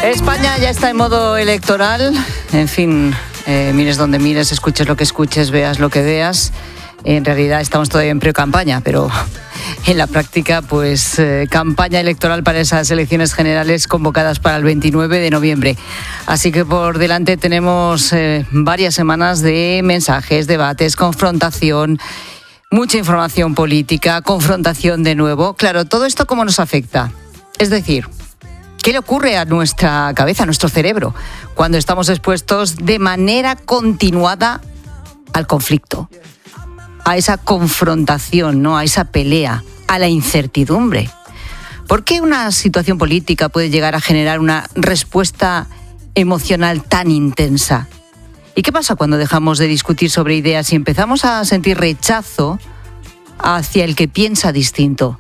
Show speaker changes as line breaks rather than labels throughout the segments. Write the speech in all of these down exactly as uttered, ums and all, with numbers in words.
España ya está en modo electoral. En fin, eh, mires donde mires, escuches lo que escuches, veas lo que veas. En realidad estamos todavía en pre-campaña, pero en la práctica, pues eh, campaña electoral para esas elecciones generales convocadas para el veintinueve de noviembre. Así que por delante tenemos eh, varias semanas de mensajes, debates, confrontación, mucha información política, confrontación de nuevo. Claro, todo esto ¿cómo nos afecta? Es decir, ¿qué le ocurre a nuestra cabeza, a nuestro cerebro, cuando estamos expuestos de manera continuada al conflicto, a esa confrontación, ¿no? A esa pelea, a la incertidumbre? ¿Por qué una situación política puede llegar a generar una respuesta emocional tan intensa? ¿Y qué pasa cuando dejamos de discutir sobre ideas y empezamos a sentir rechazo hacia el que piensa distinto?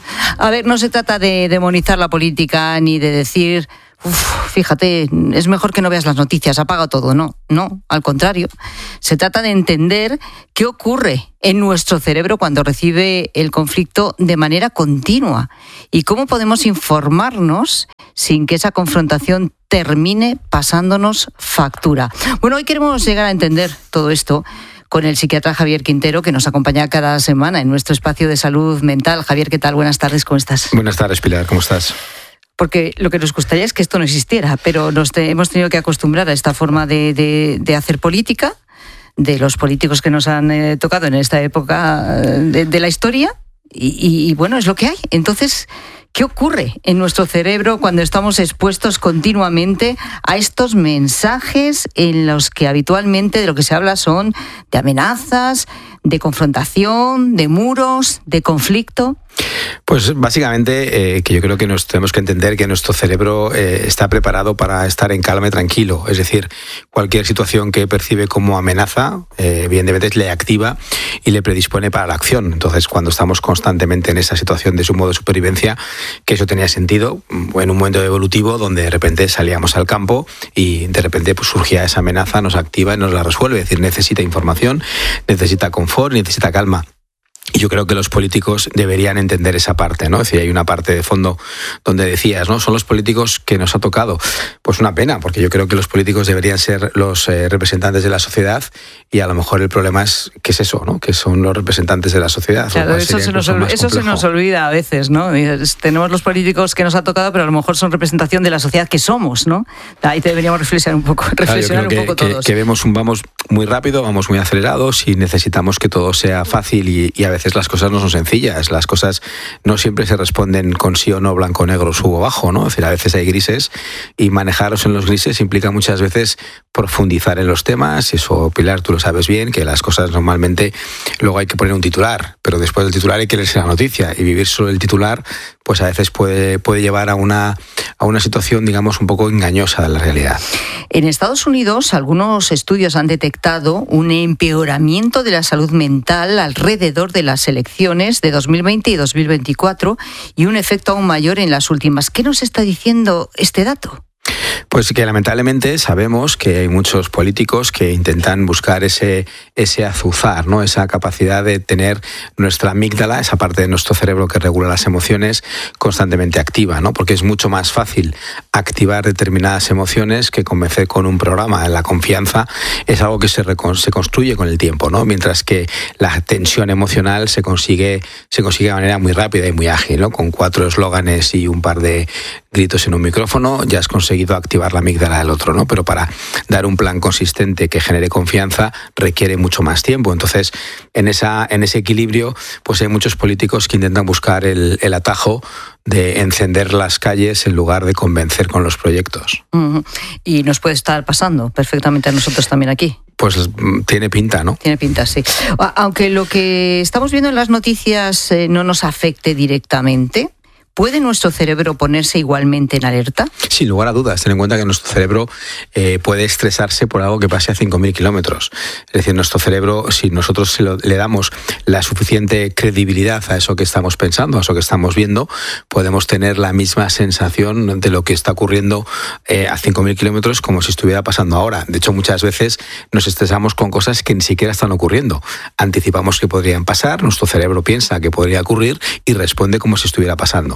A ver, no se trata de demonizar la política ni de decir, uff, fíjate, es mejor que no veas las noticias, apaga todo. No, no, al contrario. Se trata de entender qué ocurre en nuestro cerebro cuando recibe el conflicto de manera continua y cómo podemos informarnos sin que esa confrontación termine pasándonos factura. Bueno, hoy queremos llegar a entender todo esto con el psiquiatra Javier Quintero, que nos acompaña cada semana en nuestro espacio de salud mental. Javier, ¿qué tal? Buenas tardes, ¿cómo estás?
Buenas tardes, Pilar, ¿cómo estás?
Porque lo que nos gustaría es que esto no existiera, pero nos te, hemos tenido que acostumbrar a esta forma de, de, de hacer política, de los políticos que nos han eh, tocado en esta época de, de la historia, y, y, y bueno, es lo que hay. Entonces, ¿qué ocurre en nuestro cerebro cuando estamos expuestos continuamente a estos mensajes en los que habitualmente de lo que se habla son de amenazas, de confrontación, de muros, de conflicto?
Pues básicamente eh, que yo creo que nos tenemos que entender que nuestro cerebro eh, está preparado para estar en calma y tranquilo. Es decir, cualquier situación que percibe como amenaza, eh, evidentemente le activa y le predispone para la acción. Entonces, cuando estamos constantemente en esa situación de su modo de supervivencia, que eso tenía sentido en un momento evolutivo donde de repente salíamos al campo y de repente pues, surgía esa amenaza, nos activa y nos la resuelve. Es decir, necesita información, necesita confort, necesita calma. Y yo creo que los políticos deberían entender esa parte, ¿no? Es decir, hay una parte de fondo donde decías, ¿no? Son los políticos que nos ha tocado. Pues una pena, porque yo creo que los políticos deberían ser los eh, representantes de la sociedad y a lo mejor el problema es, ¿qué es eso, no? Que son los representantes de la sociedad.
Claro, eso, se nos, eso se nos olvida a veces, ¿no? Tenemos los políticos que nos ha tocado, pero a lo mejor son representación de la sociedad que somos, ¿no? Ahí deberíamos reflexionar un poco, reflexionar
claro,
un poco
que,
todos.
Que, que vemos un vamos muy rápido, vamos muy acelerados y necesitamos que todo sea fácil y, y a veces las cosas no son sencillas, las cosas no siempre se responden con sí o no, blanco o negro, subo o bajo, ¿no? Es decir, a veces hay grises y manejarlos en los grises implica muchas veces profundizar en los temas. Y eso, Pilar, tú lo sabes bien, que las cosas normalmente luego hay que poner un titular, pero después del titular hay que leerse la noticia y vivir solo el titular, pues a veces puede, puede llevar a una, a una situación, digamos, un poco engañosa de la realidad.
En Estados Unidos, algunos estudios han detectado un empeoramiento de la salud mental alrededor de las elecciones de dos mil veinte y dos mil veinticuatro y un efecto aún mayor en las últimas. ¿Qué nos está diciendo este dato?
Pues que lamentablemente sabemos que hay muchos políticos que intentan buscar ese, ese azuzar, ¿no? Esa capacidad de tener nuestra amígdala, esa parte de nuestro cerebro que regula las emociones, constantemente activa, ¿no? Porque es mucho más fácil activar determinadas emociones que convencer con un programa. La confianza es algo que se, recon- se construye con el tiempo, ¿no? Mientras que la tensión emocional se consigue, se consigue de manera muy rápida y muy ágil, ¿no? Con cuatro eslóganes y un par de gritos en un micrófono ya has conseguido activar la amígdala del otro, ¿no? Pero para dar un plan consistente que genere confianza requiere mucho más tiempo. Entonces, en esa en ese equilibrio, pues hay muchos políticos que intentan buscar el, el atajo de encender las calles en lugar de convencer con los proyectos.
Uh-huh. Y nos puede estar pasando perfectamente a nosotros también aquí.
Pues tiene pinta, ¿no?
Tiene pinta, sí. Aunque lo que estamos viendo en las noticias eh, no nos afecte directamente, ¿puede nuestro cerebro ponerse igualmente en alerta?
Sin lugar a dudas. Ten en cuenta que nuestro cerebro eh, puede estresarse por algo que pase a cinco mil kilómetros. Es decir, nuestro cerebro, si nosotros se lo, le damos la suficiente credibilidad a eso que estamos pensando, a eso que estamos viendo, podemos tener la misma sensación de lo que está ocurriendo eh, a cinco mil kilómetros como si estuviera pasando ahora. De hecho, muchas veces nos estresamos con cosas que ni siquiera están ocurriendo. Anticipamos que podrían pasar, nuestro cerebro piensa que podría ocurrir y responde como si estuviera pasando.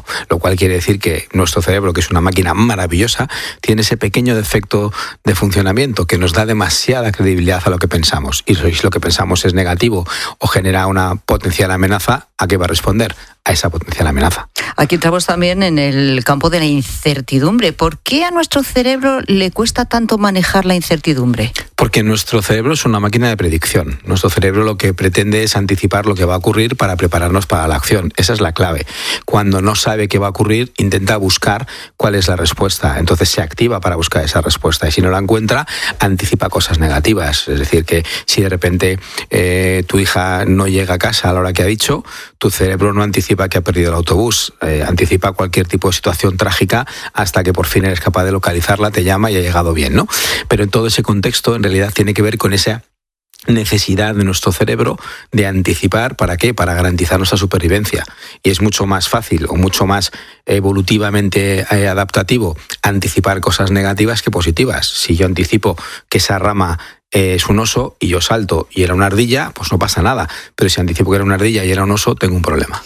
lo cual quiere decir que nuestro cerebro, que es una máquina maravillosa, tiene ese pequeño defecto de funcionamiento que nos da demasiada credibilidad a lo que pensamos. Y si lo que pensamos es negativo o genera una potencial amenaza, ¿a qué va a responder? A esa potencial amenaza.
Aquí entramos también en el campo de la incertidumbre. ¿Por qué a nuestro cerebro le cuesta tanto manejar la incertidumbre?
Porque nuestro cerebro es una máquina de predicción. Nuestro cerebro lo que pretende es anticipar lo que va a ocurrir para prepararnos para la acción. Esa es la clave. Cuando no sabe qué va a ocurrir, intenta buscar cuál es la respuesta. Entonces se activa para buscar esa respuesta. Y si no la encuentra, anticipa cosas negativas. Es decir, que si de repente eh, tu hija no llega a casa a la hora que ha dicho, tu cerebro no anticipa que ha perdido el autobús, eh, anticipa cualquier tipo de situación trágica hasta que por fin eres capaz de localizarla, te llama y ha llegado bien, ¿no? Pero en todo ese contexto, en realidad, tiene que ver con esa necesidad de nuestro cerebro de anticipar. ¿Para qué? Para garantizar nuestra supervivencia. Y es mucho más fácil o mucho más evolutivamente eh, adaptativo anticipar cosas negativas que positivas. Si yo anticipo que esa rama eh, es un oso y yo salto y era una ardilla, pues no pasa nada. Pero si anticipo que era una ardilla y era un oso, tengo un problema.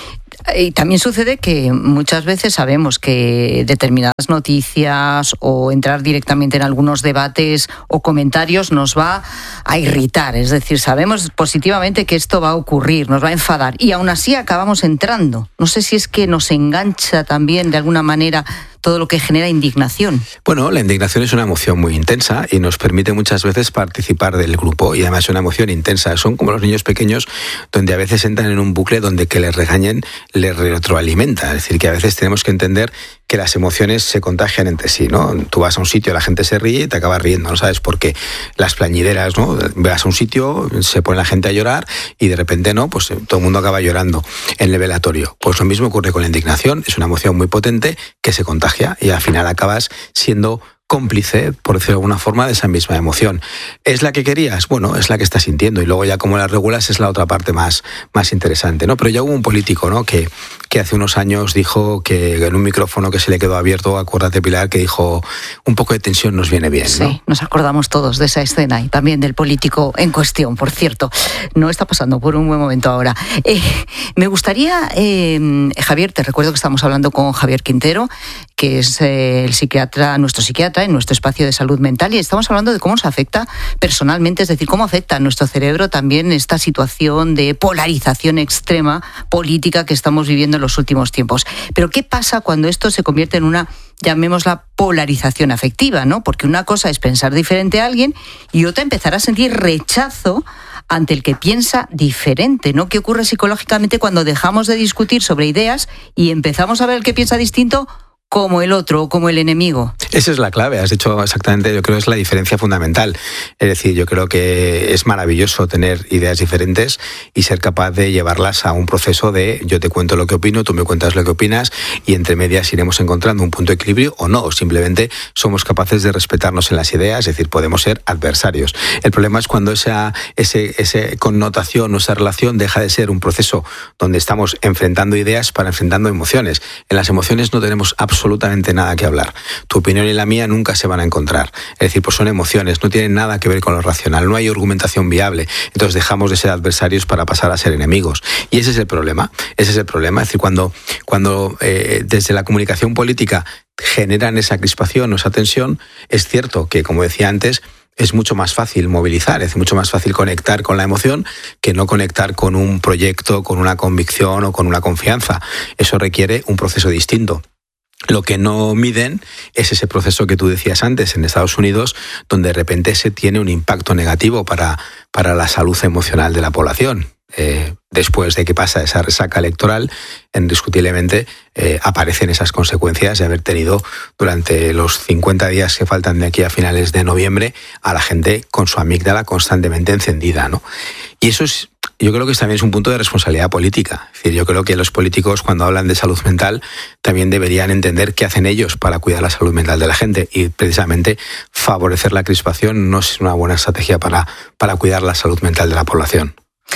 Y también sucede que muchas veces sabemos que determinadas noticias o entrar directamente en algunos debates o comentarios nos va a irritar. Es decir, sabemos positivamente que esto va a ocurrir, nos va a enfadar y aún así acabamos entrando. No sé si es que nos engancha también de alguna manera todo lo que genera indignación.
Bueno, la indignación es una emoción muy intensa y nos permite muchas veces participar del grupo, y además es una emoción intensa. Son como los niños pequeños, donde a veces entran en un bucle donde que les regañen les retroalimenta. Es decir, que a veces tenemos que entender que las emociones se contagian entre sí, ¿no? Tú vas a un sitio, la gente se ríe y te acabas riendo, no sabes por qué. Las plañideras, ¿no? Vas a un sitio, se pone la gente a llorar y de repente no, pues todo el mundo acaba llorando en el velatorio. Pues lo mismo ocurre con la indignación, es una emoción muy potente que se contagia y al final acabas siendo cómplice, por decirlo de alguna forma, de esa misma emoción. ¿Es la que querías? Bueno, es la que estás sintiendo, y luego ya cómo la regulas es la otra parte más, más interesante, ¿no? Pero ya hubo un político, ¿no?, que, que hace unos años dijo que en un micrófono que se le quedó abierto, acuérdate, Pilar, que dijo, un poco de tensión nos viene bien, ¿no?
Sí, nos acordamos todos de esa escena y también del político en cuestión, por cierto. No está pasando por un buen momento ahora. Eh, me gustaría, eh, Javier, te recuerdo que estamos hablando con Javier Quintero, que es eh, el psiquiatra, nuestro psiquiatra en nuestro espacio de salud mental, y estamos hablando de cómo nos afecta personalmente, es decir, cómo afecta a nuestro cerebro también esta situación de polarización extrema política que estamos viviendo en los últimos tiempos. Pero ¿qué pasa cuando esto se convierte en una, llamémosla, polarización afectiva, ¿no? Porque una cosa es pensar diferente a alguien y otra empezar a sentir rechazo ante el que piensa diferente, ¿no? ¿Qué ocurre psicológicamente cuando dejamos de discutir sobre ideas y empezamos a ver el que piensa distinto como el otro o como el enemigo?
Esa es la clave, has dicho exactamente, yo creo que es la diferencia fundamental. Es decir, yo creo que es maravilloso tener ideas diferentes y ser capaz de llevarlas a un proceso de yo te cuento lo que opino, tú me cuentas lo que opinas, y entre medias iremos encontrando un punto de equilibrio o no, simplemente somos capaces de respetarnos en las ideas, es decir, podemos ser adversarios. El problema es cuando esa ese, ese connotación o esa relación deja de ser un proceso donde estamos enfrentando ideas para enfrentando emociones. En las emociones no tenemos absolutamente absolutamente nada que hablar. Tu opinión y la mía nunca se van a encontrar. Es decir, pues son emociones, no tienen nada que ver con lo racional, no hay argumentación viable. Entonces dejamos de ser adversarios para pasar a ser enemigos. Y ese es el problema. Ese es el problema. Es decir, cuando, cuando eh, desde la comunicación política generan esa crispación o esa tensión, es cierto que, como decía antes, es mucho más fácil movilizar, es mucho más fácil conectar con la emoción que no conectar con un proyecto, con una convicción o con una confianza. Eso requiere un proceso distinto. Lo que no miden es ese proceso que tú decías antes en Estados Unidos, donde de repente se tiene un impacto negativo para, para la salud emocional de la población. Eh, después de que pasa esa resaca electoral, indiscutiblemente eh, aparecen esas consecuencias de haber tenido durante los cincuenta días que faltan de aquí a finales de noviembre a la gente con su amígdala constantemente encendida, ¿no? Y eso es, yo creo que también es un punto de responsabilidad política. Es decir, yo creo que los políticos, cuando hablan de salud mental, también deberían entender qué hacen ellos para cuidar la salud mental de la gente, y precisamente favorecer la crispación no es una buena estrategia para, para cuidar la salud mental de la población.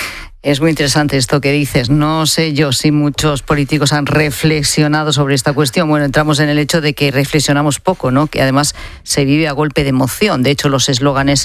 Es muy interesante esto que dices. No sé yo si muchos políticos han reflexionado sobre esta cuestión. Bueno, entramos en el hecho de que reflexionamos poco, ¿no? Que además se vive a golpe de emoción. De hecho, los eslóganes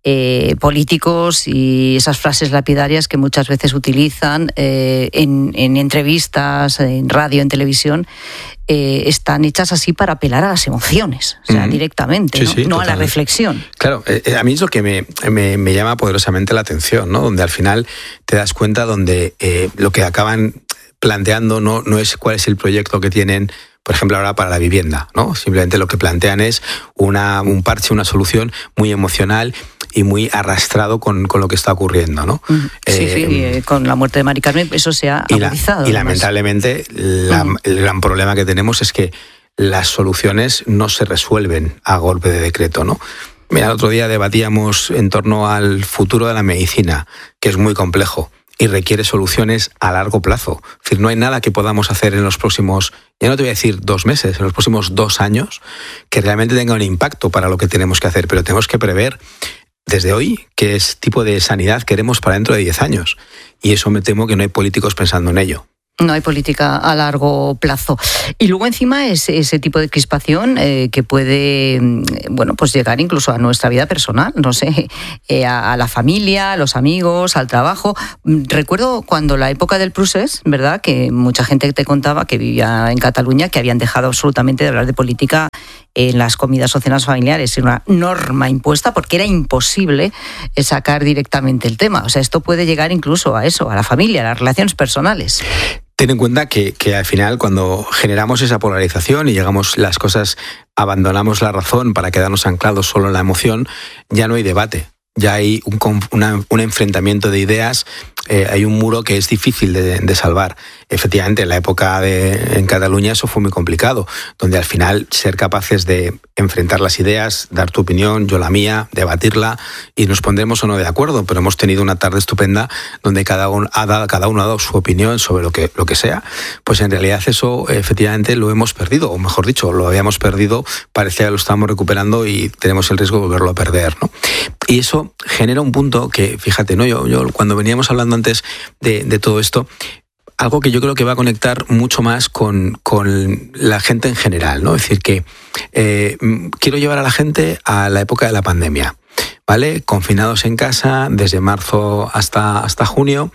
eh, políticos y esas frases lapidarias que muchas veces utilizan eh, en, en entrevistas, en radio, en televisión, eh, están hechas así para apelar a las emociones, o sea, mm. directamente, sí, ¿no? Sí, no a la reflexión.
Claro, eh, a mí es lo que me, me, me llama poderosamente la atención, ¿no? Donde al final te das cuenta donde eh, lo que acaban planteando no, no es cuál es el proyecto que tienen, por ejemplo, ahora para la vivienda, ¿no? Simplemente lo que plantean es una, un parche, una solución muy emocional y muy arrastrado con, con lo que está ocurriendo, ¿no?
Sí, eh, sí, eh, con la muerte de Mari Carmen eso se ha
y
agudizado.
La, y lamentablemente la, uh-huh. el gran problema que tenemos es que las soluciones no se resuelven a golpe de decreto, ¿no? Mira, el otro día debatíamos en torno al futuro de la medicina, que es muy complejo y requiere soluciones a largo plazo. Es decir, no hay nada que podamos hacer en los próximos, ya no te voy a decir dos meses, en los próximos dos años, que realmente tenga un impacto para lo que tenemos que hacer, pero tenemos que prever desde hoy qué es tipo de sanidad queremos para dentro de diez años. Y eso me temo que no hay políticos pensando en ello.
No hay política a largo plazo. Y luego encima es ese tipo de crispación eh, que puede, bueno, pues llegar incluso a nuestra vida personal, no sé, eh, a, a la familia, a los amigos, al trabajo. Recuerdo cuando la época del procés, ¿verdad?, que mucha gente te contaba que vivía en Cataluña, que habían dejado absolutamente de hablar de política en las comidas o cenas familiares. Era una norma impuesta porque era imposible sacar directamente el tema. O sea, esto puede llegar incluso a eso, a la familia, a las relaciones personales.
Ten en cuenta que, que al final cuando generamos esa polarización y llegamos las cosas, abandonamos la razón para quedarnos anclados solo en la emoción, ya no hay debate. Ya hay un, una, un enfrentamiento de ideas, eh, hay un muro que es difícil de, de salvar. Efectivamente, en la época de, en Cataluña eso fue muy complicado, donde al final ser capaces de enfrentar las ideas, dar tu opinión, yo la mía, debatirla, y nos pondremos o no de acuerdo, pero hemos tenido una tarde estupenda donde cada uno ha dado, cada uno ha dado su opinión sobre lo que, lo que sea. Pues en realidad eso efectivamente lo hemos perdido, o mejor dicho, lo habíamos perdido, parecía que lo estábamos recuperando y tenemos el riesgo de volverlo a perder, ¿no? Y eso genera un punto que, fíjate, ¿no? Yo, yo cuando veníamos hablando antes de, de todo esto, algo que yo creo que va a conectar mucho más con, con la gente en general, ¿no? Es decir, que eh, quiero llevar a la gente a la época de la pandemia, ¿vale? Confinados en casa desde marzo hasta, hasta junio,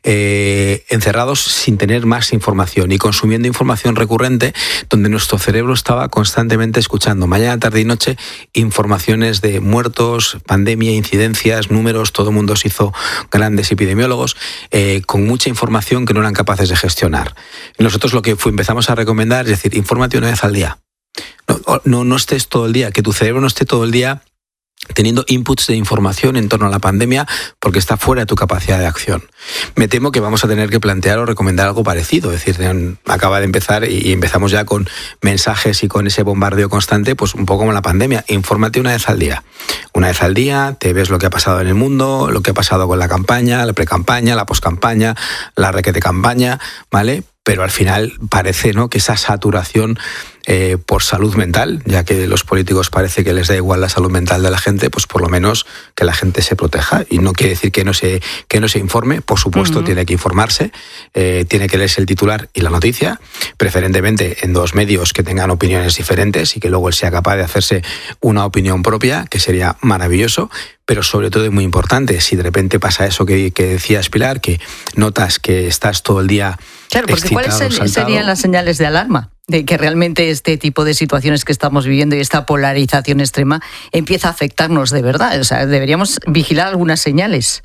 eh, encerrados sin tener más información y consumiendo información recurrente, donde nuestro cerebro estaba constantemente escuchando mañana, tarde y noche informaciones de muertos, pandemia, incidencias, números. Todo el mundo se hizo grandes epidemiólogos eh, con mucha información que no eran capaces de gestionar. Nosotros lo que fue, empezamos a recomendar es decir, infórmate una vez al día. No, no, no estés todo el día, que tu cerebro no esté todo el día teniendo inputs de información en torno a la pandemia porque está fuera de tu capacidad de acción. Me temo que vamos a tener que plantear o recomendar algo parecido, es decir, acaba de empezar y empezamos ya con mensajes y con ese bombardeo constante, pues un poco como la pandemia. Infórmate una vez al día. Una vez al día te ves lo que ha pasado en el mundo, lo que ha pasado con la campaña, la precampaña, la poscampaña, la requete campaña, ¿vale? Pero al final parece, ¿no?, que esa saturación eh, por salud mental, ya que los políticos parece que les da igual la salud mental de la gente, pues por lo menos que la gente se proteja. Y no quiere decir que no se, que no se informe, por supuesto uh-huh. tiene que informarse, eh, tiene que leerse el titular y la noticia, preferentemente en dos medios que tengan opiniones diferentes y que luego él sea capaz de hacerse una opinión propia, que sería maravilloso. Pero sobre todo es muy importante, si de repente pasa eso que, que decías, Pilar, que notas que estás todo el día
claro, porque
excitado,
¿cuáles
saltado?
Serían las señales de alarma? De que realmente este tipo de situaciones que estamos viviendo y esta polarización extrema empieza a afectarnos de verdad. O sea, deberíamos vigilar algunas señales.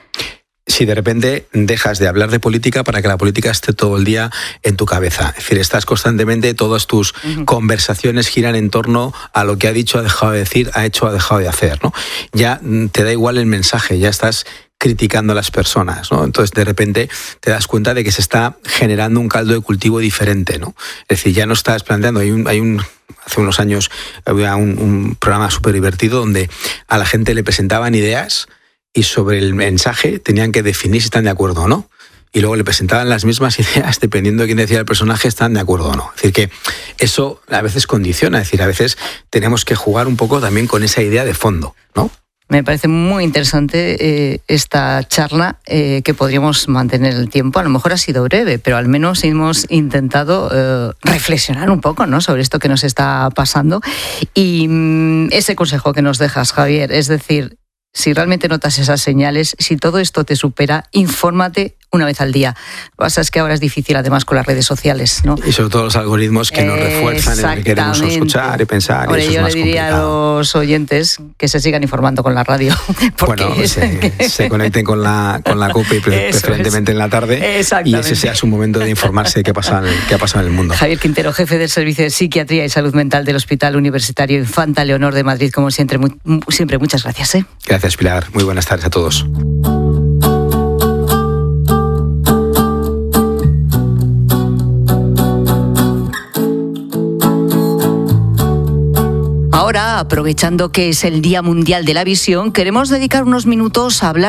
Si de repente dejas de hablar de política para que la política esté todo el día en tu cabeza. Es decir, estás constantemente, todas tus uh-huh. conversaciones giran en torno a lo que ha dicho, ha dejado de decir, ha hecho, ha dejado de hacer, ¿no? Ya te da igual el mensaje, ya estás criticando a las personas, ¿no? Entonces, de repente te das cuenta de que se está generando un caldo de cultivo diferente, ¿no? Es decir, ya no estás planteando, hay un, hay un hace unos años había un, un programa súper divertido donde a la gente le presentaban ideas y sobre el mensaje tenían que definir si están de acuerdo o no. Y luego le presentaban las mismas ideas, dependiendo de quién decía el personaje, están de acuerdo o no. Es decir, que eso a veces condiciona, es decir, a veces tenemos que jugar un poco también con esa idea de fondo, ¿no?
Me parece muy interesante eh, esta charla eh, que podríamos mantener el tiempo. A lo mejor ha sido breve, pero al menos hemos intentado eh, reflexionar un poco, ¿no?, sobre esto que nos está pasando. Y mm, ese consejo que nos dejas, Javier, es decir, si realmente notas esas señales, si todo esto te supera, infórmate una vez al día. Lo que pasa es que ahora es difícil, además, con las redes sociales, ¿no?
Y sobre todo los algoritmos que nos refuerzan en el que queremos escuchar y pensar.
Hombre,
y eso
yo
es más
le diría
complicado.
a los oyentes que se sigan informando con la radio.
Bueno, se, se conecten con la, con la COPE, preferentemente es. en la tarde, y ese sea su momento de informarse de qué, pasa, qué ha pasado en el mundo.
Javier Quintero, jefe del Servicio de Psiquiatría y Salud Mental del Hospital Universitario Infanta Leonor de Madrid, como siempre, muy, siempre muchas gracias. ¿eh?
Gracias, Pilar. Muy buenas tardes a todos.
Ahora, aprovechando que es el Día Mundial de la Visión, queremos dedicar unos minutos a hablar